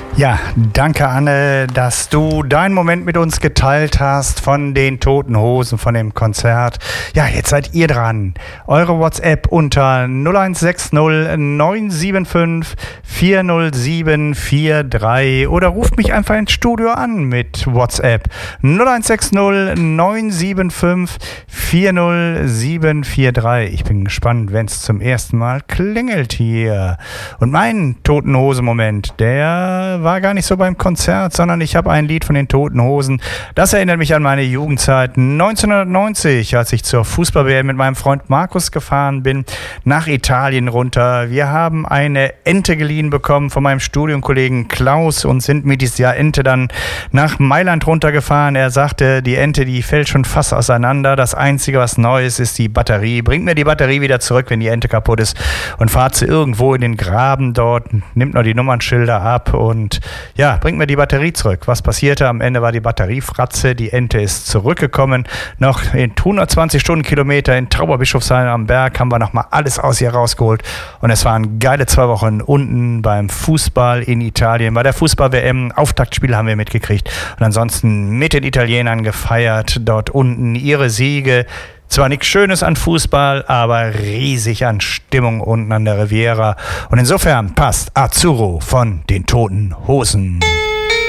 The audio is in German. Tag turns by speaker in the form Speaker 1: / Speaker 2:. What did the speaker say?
Speaker 1: Ja, danke Anne, dass du deinen Moment mit uns geteilt hast von den Toten Hosen, von dem Konzert. Ja, jetzt seid ihr dran. Eure WhatsApp unter 0160 975 40743 oder ruft mich einfach ins Studio an mit WhatsApp 0160 975 40743. Ich bin gespannt, wenn es zum ersten Mal klingelt hier. Und mein Toten Hosen Moment, der war gar nicht so beim Konzert, sondern ich habe ein Lied von den Toten Hosen. Das erinnert mich an meine Jugendzeit 1990, als ich zur Fußball-WM mit meinem Freund Markus gefahren bin, nach Italien runter. Wir haben eine Ente geliehen bekommen von meinem Studienkollegen Klaus und sind mit dieser Ente dann nach Mailand runtergefahren. Er sagte, die Ente, die fällt schon fast auseinander. Das Einzige, was neu ist, ist die Batterie. Bringt mir die Batterie wieder zurück, wenn die Ente kaputt ist, und fahrt sie irgendwo in den Graben dort, nimmt noch die Nummernschilder ab und ja, bringt mir die Batterie zurück. Was passierte? Am Ende war die Batterie Fratze, die Ente ist zurückgekommen. Noch in 120 Stundenkilometer in Tauberbischofsheim am Berg haben wir nochmal alles aus ihr rausgeholt. Und es waren geile 2 Wochen unten beim Fußball in Italien. Bei der Fußball-WM, Auftaktspiel haben wir mitgekriegt. Und ansonsten mit den Italienern gefeiert, dort unten ihre Siege. Zwar nichts Schönes an Fußball, aber riesig an Stimmung unten an der Riviera. Und insofern passt Azzurro von den Toten Hosen.